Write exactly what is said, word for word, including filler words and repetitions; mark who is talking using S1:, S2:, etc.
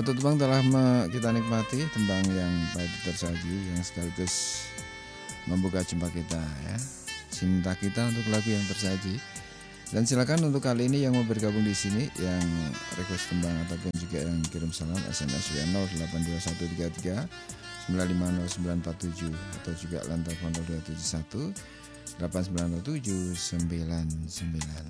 S1: Satu tembang telah me- kita nikmati, tembang yang baik tersaji, yang sekaligus membuka jumpa kita ya. Cinta kita untuk lagu yang tersaji. Dan silakan untuk kali ini yang mau bergabung di sini, yang request tembang ataupun juga yang kirim salam S M S via nol delapan dua satu tiga tiga sembilan lima nol sembilan empat tujuh atau juga lantai nol dua tujuh satu delapan sembilan tujuh sembilan sembilan.